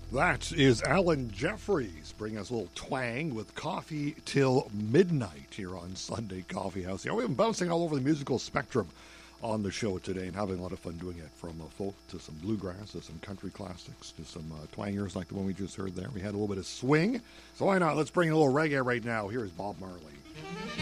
That is Alan Jeffries bringing us a little twang with Coffee Till Midnight here on Sunday Coffee House. We've been bouncing all over the musical spectrum on the show today and having a lot of fun doing it, from folk to some bluegrass to some country classics to some twangers like the one we just heard there. We had a little bit of swing, so why not? Let's bring in a little reggae right now. Here's Bob Marley.